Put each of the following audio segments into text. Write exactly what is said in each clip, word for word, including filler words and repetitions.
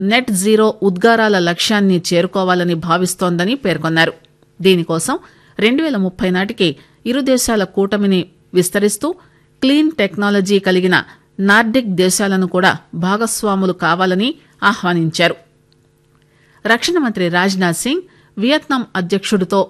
Net zero ఉద్గారాల లక్ష్యాన్ని చేరుకోవాలని భావిస్తోందని పేర్కొన్నారు. దీనికోసం రెండు వేల ముప్పై నాటికి ఇరు దేశాల కూటమిని విస్తరిస్తూ క్లీన్ టెక్నాలజీ కలిగిన నార్డిక్ దేశాలను కూడా భాగస్వాములు కావాలని ఆహ్వానించారు. రక్షణ మంత్రి రాజ్నాథ్ సింగ్ వియత్నాం అధ్యక్షుడితో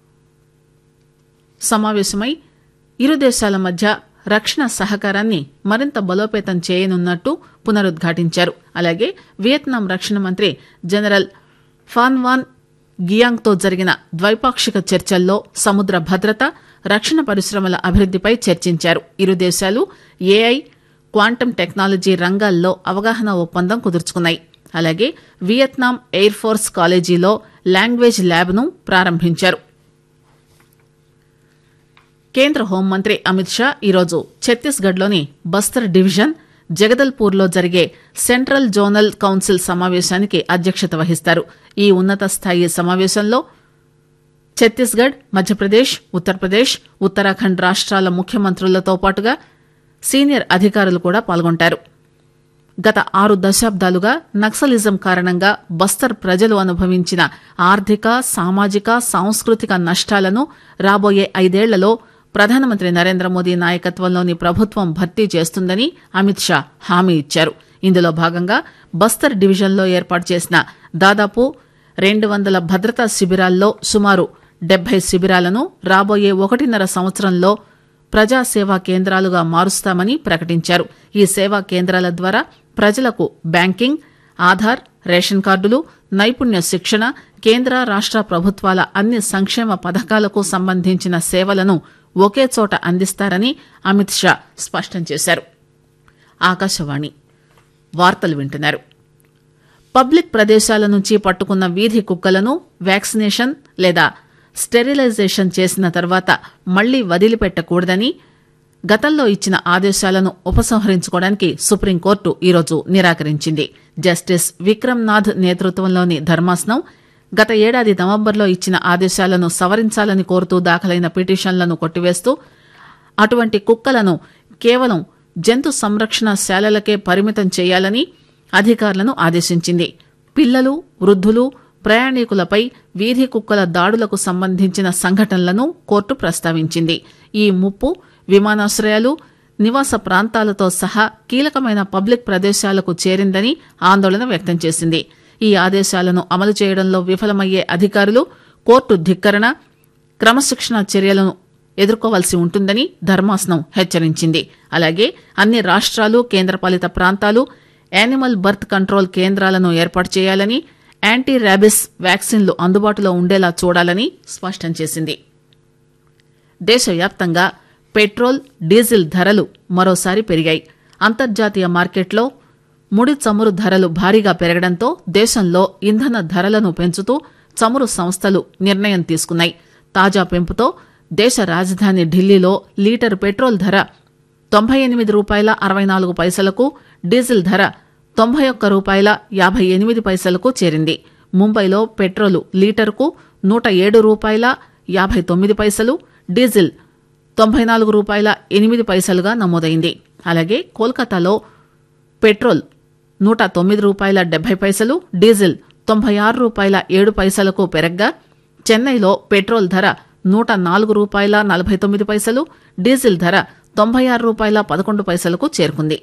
సమావేశమై ఇరు దేశాల మధ్య రక్షణ సహకారాన్ని మరింత బలోపేతం చేయనున్నట్టు పునరుద్ఘాటించారు. అలాగే వియత్నాం రక్షణ మంత్రి జనరల్ ఫాన్ వాన్ గియాంగ్తో జరిగిన ద్వైపాక్షిక చర్చల్లో సముద్ర భద్రత, రక్షణ పరిశ్రమల అభివృద్దిపై చర్చించారు. ఇరు దేశాలు ఏఐ, క్వాంటమ్ టెక్నాలజీ రంగాల్లో అవగాహన ఒప్పందం కుదుర్చుకున్నాయి. అలాగే వియత్నాం ఎయిర్ ఫోర్స్ కాలేజీలో లాంగ్వేజ్ ల్యాబ్ను ప్రారంభించారు. కేంద్ర హోంమంత్రి అమిత్ షా ఈరోజు ఛత్తీస్గఢ్లోని బస్తర్ డివిజన్ జగదల్పూర్లో జరిగే సెంట్రల్ జోనల్ కౌన్సిల్ సమావేశానికి అధ్యక్షత వహిస్తారు. ఈ ఉన్నత స్థాయి సమావేశంలో ఛత్తీస్గఢ్, మధ్యప్రదేశ్, ఉత్తరప్రదేశ్, ఉత్తరాఖండ్ రాష్ట్రాల ముఖ్యమంత్రులతో పాటుగా సీనియర్ అధికారులు కూడా పాల్గొంటారు. గత ఆరు దశాబ్దాలుగా నక్సలిజం కారణంగా బస్తర్ ప్రజలు అనుభవించిన ఆర్థిక, సామాజిక, సాంస్కృతిక నష్టాలను రాబోయే ఐదేళ్లలో ప్రధానమంత్రి నరేంద్ర మోదీ నాయకత్వంలోని ప్రభుత్వం భర్తీ చేస్తుందని అమిత్ షా హామీ ఇచ్చారు. ఇందులో భాగంగా బస్తర్ డివిజన్లో ఏర్పాటు చేసిన దాదాపు రెండు వందల భద్రతా శిబిరాల్లో సుమారు డెబ్బై శిబిరాలను రాబోయే ఒకటిన్నర సంవత్సరంలో ప్రజాసేవా కేంద్రాలుగా మారుస్తామని ప్రకటించారు. ఈ సేవా కేంద్రాల ద్వారా ప్రజలకు బ్యాంకింగ్, ఆధార్, రేషన్ కార్డులు, నైపుణ్య శిక్షణ, కేంద్ర రాష్ట ప్రభుత్వాల అన్ని సంక్షేమ పథకాలకు సంబంధించిన సేవలను ఒకే చోట అందిస్తారని అమిత్ షా స్పష్టం చేశారు. ఆకాశవాణి వార్తలు వింటున్నారు. పబ్లిక్ ప్రదేశాల నుంచి పట్టుకున్న వీధి కుక్కలను వ్యాక్సినేషన్ లేదా స్టెరిలైజేషన్ చేసిన తర్వాత మళ్లీ వదిలిపెట్టకూడదని గతంలో ఇచ్చిన ఆదేశాలను ఉపసంహరించుకోవడానికి సుప్రీంకోర్టు ఈరోజు నిరాకరించింది. జస్టిస్ విక్రమ్ నాథ్ నేతృత్వంలోని ధర్మాసనం గత ఏడాది నవంబర్లో ఇచ్చిన ఆదేశాలను సవరించాలని కోరుతూ దాఖలైన పిటిషన్లను కొట్టివేస్తూ అటువంటి కుక్కలను కేవలం జంతు సంరక్షణ శాలలకే పరిమితం చేయాలని అధికారులను ఆదేశించింది. పిల్లలు, వృద్ధులు, ప్రయాణికులపై వీధి కుక్కల దాడులకు సంబంధించిన సంఘటనలను కోర్టు ప్రస్తావించింది. ఈ ముప్పు విమానాశ్రయాలు, నివాస ప్రాంతాలతో సహా కీలకమైన పబ్లిక్ ప్రదేశాలకు చేరిందని ఆందోళన వ్యక్తం చేసింది. ఈ ఆదేశాలను అమలు చేయడంలో విఫలమయ్యే అధికారులు కోర్టు ధిక్కరణ, క్రమశిక్షణ చర్యలను ఎదుర్కోవాల్సి ఉంటుందని ధర్మాసనం హెచ్చరించింది. అలాగే అన్ని రాష్ట్రాలు, కేంద్రపాలిత ప్రాంతాలు యానిమల్ బర్త్ కంట్రోల్ కేంద్రాలను ఏర్పాటు చేయాలని, యాంటీ ర్యాబిస్ వ్యాక్సిన్లు అందుబాటులో ఉండేలా చూడాలని స్పష్టం చేసింది. దేశవ్యాప్తంగా పెట్రోల్, డీజిల్ ధరలు మరోసారి పెరిగాయి. అంతర్జాతీయ మార్కెట్లో ముడి చమురు ధరలు భారీగా పెరగడంతో దేశంలో ఇంధన ధరలను పెంచుతూ చమురు సంస్థలు నిర్ణయం తీసుకున్నాయి. తాజా పెంపుతో దేశ రాజధాని ఢిల్లీలో లీటరు పెట్రోల్ ధర తొంభై ఎనిమిది రూపాయల అరవై నాలుగు పైసలకు, డీజిల్ ధర తొంభై ఒక్క రూపాయల యాభై ఎనిమిది పైసలకు చేరింది. ముంబైలో పెట్రోలు లీటరుకు నూట ఏడు రూపాయల యాభై తొమ్మిది పైసలు, డీజిల్ తొంభై నాలుగు రూపాయల ఎనిమిది పైసలుగా నమోదైంది. అలాగే కోల్కతాలో పెట్రోల్ నూట తొమ్మిది రూపాయల డెబ్బై పైసలు, డీజిల్ తొంభై ఆరు రూపాయల ఏడు పైసలకు పెరగ్గా చెన్నైలో పెట్రోల్ ధర నూట నాలుగు రూపాయల నలభై తొమ్మిది పైసలు, డీజిల్ ధర తొంభై ఆరు రూపాయల పదకొండు పైసలకు చేరుకుంది.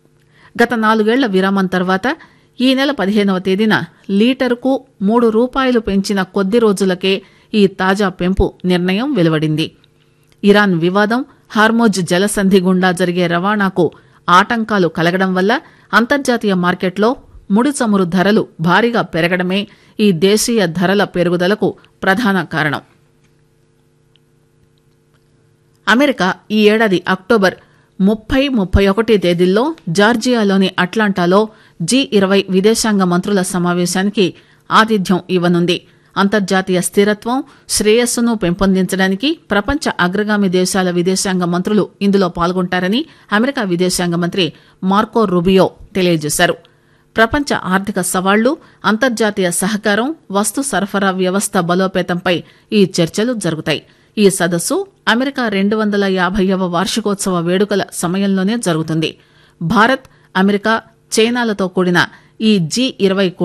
గత నాలుగేళ్ల విరామం తర్వాత ఈ నెల పదిహేనవ తేదీన లీటరుకు మూడు రూపాయలు పెంచిన కొద్ది రోజులకే ఈ తాజా పెంపు నిర్ణయం వెలువడింది. ఇరాన్ వివాదం, హార్మోజ్ జలసంధి గుండా జరిగే రవాణాకు ఆటంకాలు కలగడం వల్ల అంతర్జాతీయ మార్కెట్లో ముడి చమురు ధరలు భారీగా పెరగడమే ఈ దేశీయ ధరల పెరుగుదలకు ప్రధాన కారణం. అమెరికా ఈ ఏడాది అక్టోబర్ ముప్పై ముప్పై ఒకటి తేదీల్లో జార్జియాలోని అట్లాంటాలో జీ ఇరవై విదేశాంగ మంత్రుల సమావేశానికి ఆతిథ్యం ఇవ్వనుంది. అంతర్జాతీయ స్థిరత్వం, శ్రేయస్సును పెంపొందించడానికి ప్రపంచ అగ్రగామి దేశాల విదేశాంగ మంత్రులు ఇందులో పాల్గొంటారని అమెరికా విదేశాంగ మంత్రి మార్కో రూబియో తెలియజేశారు. ప్రపంచ ఆర్థిక సవాళ్లు, అంతర్జాతీయ సహకారం, వస్తు సరఫరా వ్యవస్థ బలోపేతంపై ఈ చర్చలు జరుగుతాయి. ఈ సదస్సు అమెరికా రెండు వందల యాభైవ వార్షికోత్సవ వేడుకల సమయంలోనే జరుగుతుంది. భారత్, అమెరికా, చైనాలతో కూడిన ఈ జీ ఇరవై